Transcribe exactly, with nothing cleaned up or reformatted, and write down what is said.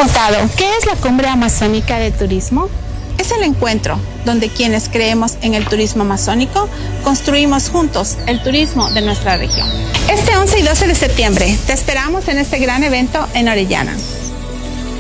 preguntado, ¿qué es la Cumbre Amazónica de Turismo? Es el encuentro donde quienes creemos en el turismo amazónico construimos juntos el turismo de nuestra región. Este once y doce de septiembre te esperamos en este gran evento en Orellana.